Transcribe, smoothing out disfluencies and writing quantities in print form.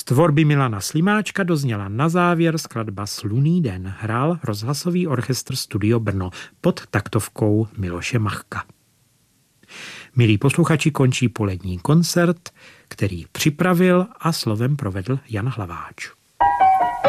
tvorby Milana Slimáčka dozněla na závěr skladba Slunný den. Hrál rozhlasový orchestr Studio Brno pod taktovkou Miloše Machka. Milí posluchači, končí polední koncert, který připravil a slovem provedl Jan Hlaváč.